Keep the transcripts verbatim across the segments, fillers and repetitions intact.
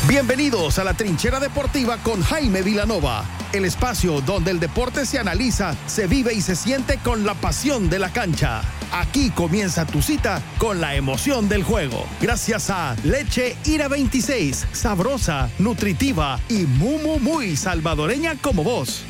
Bienvenidos a la Trinchera Deportiva con Jaime Vilanova, el espacio donde el deporte se analiza, se vive y se siente con la pasión de la cancha. Aquí comienza tu cita con la emoción del juego. Gracias a Leche Ira veintiséis, sabrosa, nutritiva y muy, muy, muy salvadoreña como vos.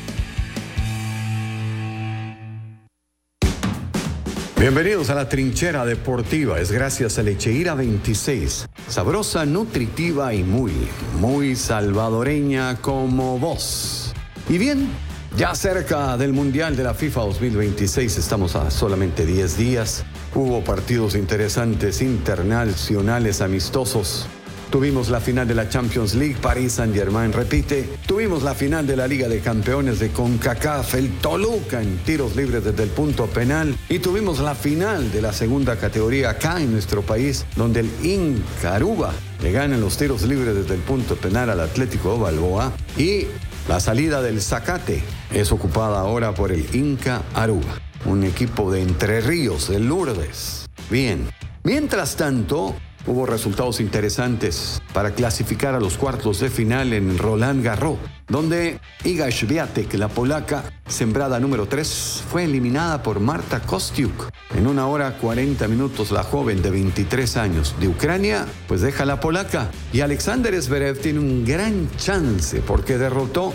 Bienvenidos a la Trinchera Deportiva. Es gracias a Leche Ira veintiséis. Sabrosa, nutritiva y muy, muy salvadoreña como vos. Y bien, ya cerca del Mundial de la FIFA dos mil veintiséis, estamos a solamente diez días. Hubo partidos interesantes, internacionales, amistosos. Tuvimos la final de la Champions League, París Saint-Germain repite. Tuvimos la final de la Liga de Campeones de CONCACAF, el Toluca en tiros libres desde el punto penal. Y tuvimos la final de la segunda categoría acá en nuestro país, donde el Inca Aruba le gana en los tiros libres desde el punto penal al Atlético Balboa. Y la salida del Zacate es ocupada ahora por el Inca Aruba, un equipo de Entre Ríos, de Lourdes. Bien, mientras tanto, hubo resultados interesantes para clasificar a los cuartos de final en Roland Garros, donde Iga Świątek, la polaca, sembrada número tres, fue eliminada por Marta Kostyuk. En una hora cuarenta minutos, la joven de veintitrés años de Ucrania, pues deja a la polaca. Y Alexander Zverev tiene un gran chance porque derrotó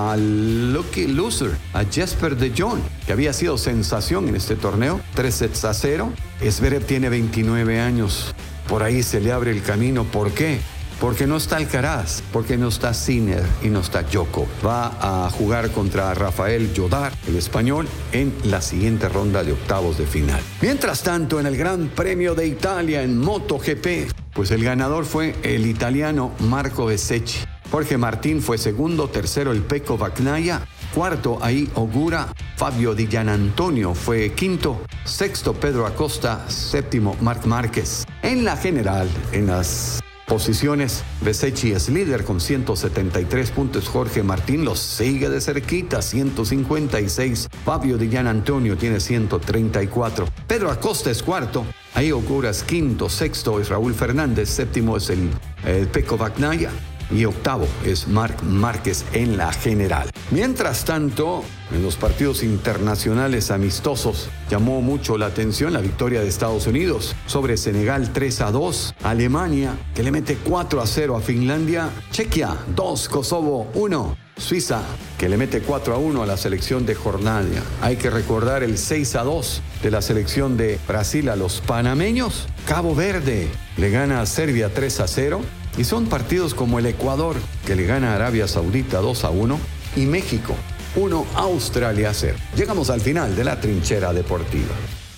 al lucky loser, a Jesper de Jong, que había sido sensación en este torneo, tres sets a cero. Zverev tiene veintinueve años. Por ahí se le abre el camino. ¿Por qué? Porque no está Alcaraz, porque no está Sinner y no está Djokovic. Va a jugar contra Rafael Jodar, el español, en la siguiente ronda de octavos de final. Mientras tanto, en el Gran Premio de Italia en MotoGP, pues el ganador fue el italiano Marco Bezzecchi. Jorge Martín fue segundo, tercero el Pecco Bagnaia, cuarto ahí Ogura, Fabio Di Gianantonio fue quinto, sexto Pedro Acosta, séptimo Marc Márquez. En la general, en las posiciones, Bezzecchi es líder con ciento setenta y tres puntos, Jorge Martín lo sigue de cerquita, ciento cincuenta y seis, Fabio Di Gianantonio tiene ciento treinta y cuatro, Pedro Acosta es cuarto, ahí Ogura es quinto, sexto es Raúl Fernández, séptimo es el, el Pecco Bagnaia, y octavo es Marc Márquez en la general. Mientras tanto, en los partidos internacionales amistosos, llamó mucho la atención la victoria de Estados Unidos sobre Senegal tres a dos, Alemania, que le mete cuatro a cero a Finlandia, Chequia dos, Kosovo uno, Suiza, que le mete cuatro a uno a la selección de Jordania. Hay que recordar el seis a dos de la selección de Brasil a los panameños. Cabo Verde le gana a Serbia tres a cero. Y son partidos como el Ecuador, que le gana a Arabia Saudita dos a uno, y México uno a Australia cero. Llegamos al final de la Trinchera Deportiva.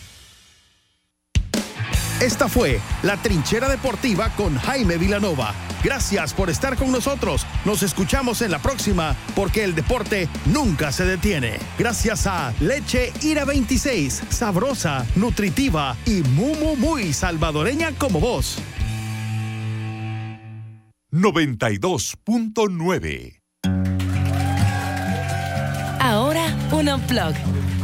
Esta fue la Trinchera Deportiva con Jaime Vilanova. Gracias por estar con nosotros. Nos escuchamos en la próxima, porque el deporte nunca se detiene. Gracias a Leche Ira veintiséis, sabrosa, nutritiva y muy, muy, muy salvadoreña como vos. noventa y dos punto nueve. Ahora un unplug.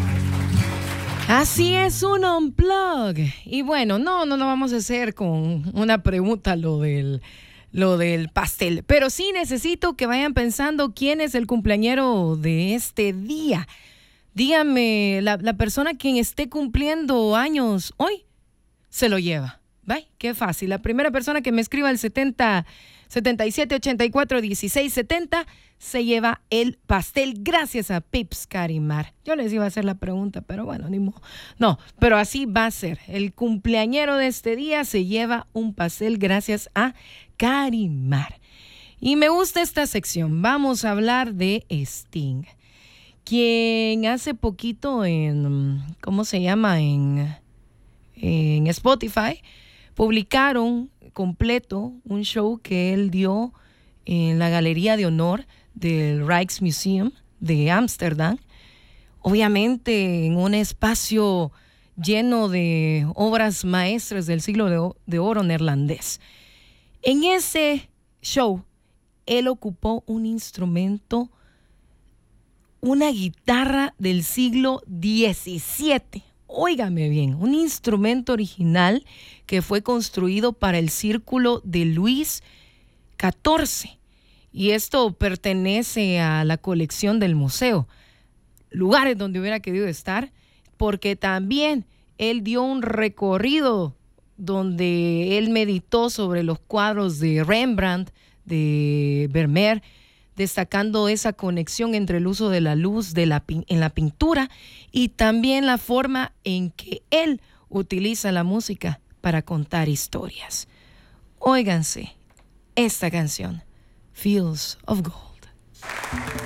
Así es, un unplug. Y bueno, no, no, no vamos a hacer con una pregunta lo del, lo del pastel. Pero sí necesito que vayan pensando quién es el cumpleañero de este día. Díganme, la, la persona quien esté cumpliendo años hoy se lo lleva. ¿Ve? Qué fácil. La primera persona que me escriba el setenta, setenta y siete, ochenta y cuatro, dieciséis, setenta se lleva el pastel gracias a Pips Carimar. Yo les iba a hacer la pregunta, pero bueno, ni modo. No, pero así va a ser. El cumpleañero de este día se lleva un pastel gracias a Carimar. Y me gusta esta sección. Vamos a hablar de Sting, quien hace poquito en, ¿cómo se llama? En, en Spotify publicaron completo un show que él dio en la Galería de Honor del Rijksmuseum de Ámsterdam, obviamente en un espacio lleno de obras maestras del siglo de, de oro neerlandés. En ese show, él ocupó un instrumento, una guitarra del siglo diecisiete. Óigame bien, un instrumento original que fue construido para el círculo de Louis catorce. Y esto pertenece a la colección del museo. Lugares donde hubiera querido estar, porque también él dio un recorrido donde él meditó sobre los cuadros de Rembrandt, de Vermeer, destacando esa conexión entre el uso de la luz de la, en la pintura y también la forma en que él utiliza la música para contar historias. Óiganse esta canción, Fields of Gold.